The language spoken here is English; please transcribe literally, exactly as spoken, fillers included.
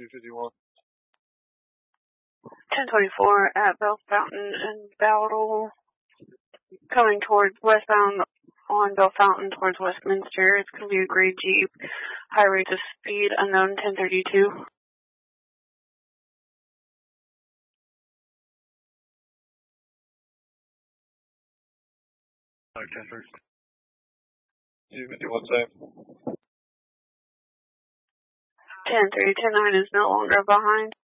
two fifty-one. ten twenty-four at Bell Fountain and Battle, coming towards westbound on Bell Fountain towards Westminster. It's going to be a gray Jeep. High rates of speed unknown, ten thirty-two. Alright, ten thirty. two fifty-one, same. ten thirty, ten nine is no longer behind.